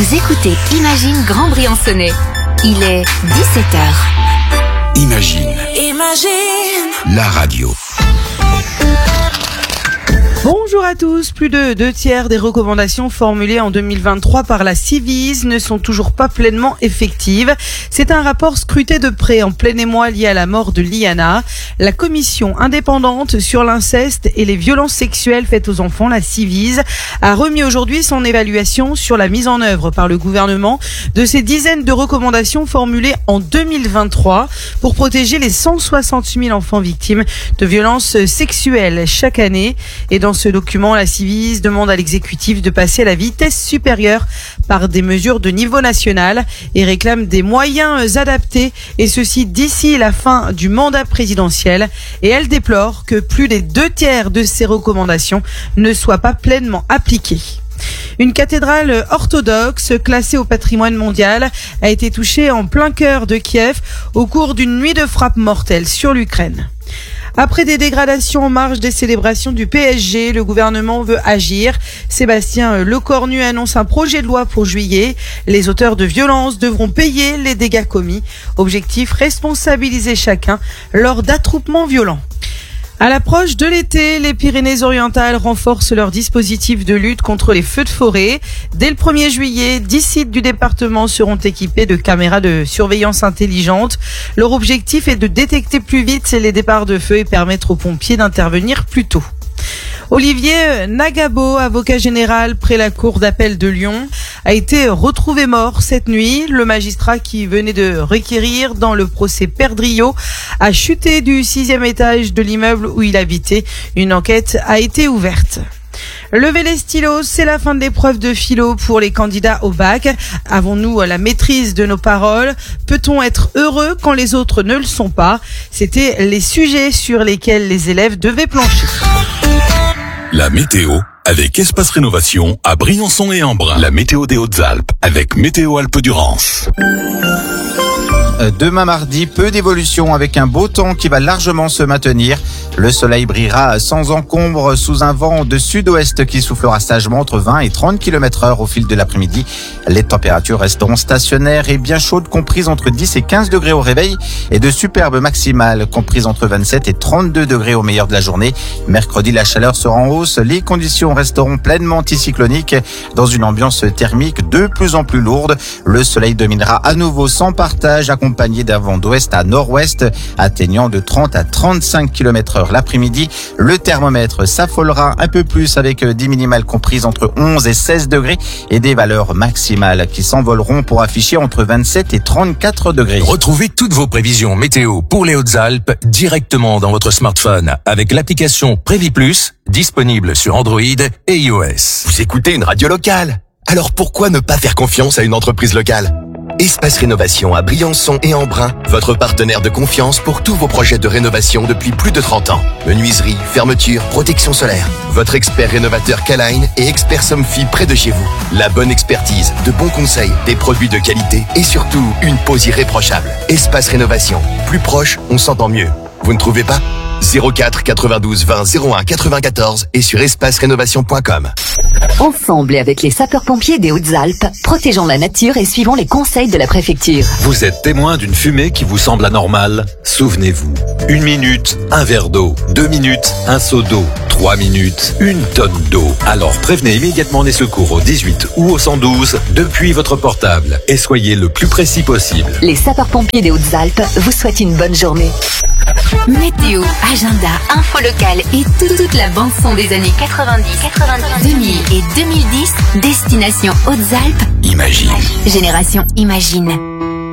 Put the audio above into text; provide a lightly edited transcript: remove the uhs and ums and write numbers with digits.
Vous écoutez Imagine Grand Briançonnais. Il est 17h. Imagine. La radio. Bonjour à tous. Plus de 2/3 des recommandations formulées en 2023 par la Ciivise ne sont toujours pas pleinement effectives. C'est un rapport scruté de près en plein émoi lié à la mort de Liana. La commission indépendante sur l'inceste et les violences sexuelles faites aux enfants, la Ciivise, a remis aujourd'hui son évaluation sur la mise en œuvre par le gouvernement de ces dizaines de recommandations formulées en 2023 pour protéger les 160 000 enfants victimes de violences sexuelles chaque année. Et dans ce document, la Ciivise demande à l'exécutif de passer à la vitesse supérieure par des mesures de niveau national et réclame des moyens adaptés, et ceci d'ici la fin du mandat présidentiel. Et elle déplore que plus des 2/3 de ces recommandations ne soient pas pleinement appliquées. Une cathédrale orthodoxe classée au patrimoine mondial a été touchée en plein cœur de Kiev au cours d'une nuit de frappe mortelle sur l'Ukraine. Après des dégradations en marge des célébrations du PSG, le gouvernement veut agir. Sébastien Lecornu annonce un projet de loi pour juillet. Les auteurs de violences devront payer les dégâts commis. Objectif, responsabiliser chacun lors d'attroupements violents. À l'approche de l'été, les Pyrénées-Orientales renforcent leur dispositif de lutte contre les feux de forêt. Dès le 1er juillet, 10 sites du département seront équipés de caméras de surveillance intelligente. Leur objectif est de détecter plus vite les départs de feu et permettre aux pompiers d'intervenir plus tôt. Olivier Nagabo, avocat général près la cour d'appel de Lyon, a été retrouvé mort cette nuit. Le magistrat qui venait de requérir dans le procès Perdriau a chuté du 6e étage de l'immeuble où il habitait. Une enquête a été ouverte. Levez les stylos, c'est la fin de l'épreuve de philo pour les candidats au bac. Avons-nous la maîtrise de nos paroles? Peut-on être heureux quand les autres ne le sont pas? C'était les sujets sur lesquels les élèves devaient plancher. La météo avec Espace Rénovation à Briançon et Embrun. La météo des Hautes-Alpes avec Météo Alpes-Durance. Demain mardi, peu d'évolution avec un beau temps qui va largement se maintenir. Le soleil brillera sans encombre sous un vent de sud-ouest qui soufflera sagement entre 20 et 30 km/h au fil de l'après-midi. Les températures resteront stationnaires et bien chaudes, comprises entre 10 et 15 degrés au réveil, et de superbes maximales comprises entre 27 et 32 degrés au meilleur de la journée. Mercredi, la chaleur sera en hausse. Les conditions resteront pleinement anticycloniques dans une ambiance thermique de plus en plus lourde. Le soleil dominera à nouveau sans partage, accompagné d'un vent d'ouest à nord-ouest atteignant de 30 à 35 km/h l'après-midi. Le thermomètre s'affolera un peu plus avec des minimales comprises entre 11 et 16 degrés et des valeurs maximales qui s'envoleront pour afficher entre 27 et 34 degrés. Retrouvez toutes vos prévisions météo pour les Hautes-Alpes directement dans votre smartphone avec l'application Prévis Plus, disponible sur Android et iOS. Vous écoutez une radio locale, alors pourquoi ne pas faire confiance à une entreprise locale? Espace Rénovation à Briançon et Embrun, votre partenaire de confiance pour tous vos projets de rénovation depuis plus de 30 ans. Menuiserie, fermeture, protection solaire. Votre expert rénovateur K-Line et expert Somfy près de chez vous. La bonne expertise, de bons conseils, des produits de qualité et surtout une pose irréprochable. Espace Rénovation. Plus proche, on s'entend mieux. Vous ne trouvez pas? 04 92 20 01 94 et sur espacerénovation.com. Ensemble et avec les sapeurs-pompiers des Hautes-Alpes, protégeons la nature et suivons les conseils de la préfecture. Vous êtes témoin d'une fumée qui vous semble anormale? Souvenez-vous, 1 minute, un verre d'eau, 2 minutes, un seau d'eau, 3 minutes, une tonne d'eau. Alors prévenez immédiatement les secours au 18 ou au 112 depuis votre portable et soyez le plus précis possible. Les sapeurs-pompiers des Hautes-Alpes vous souhaitent une bonne journée. Météo, agenda, info locale et toute la bande-son des années 90, 2000 et 2010, destination Hautes-Alpes. Imagine. Génération Imagine.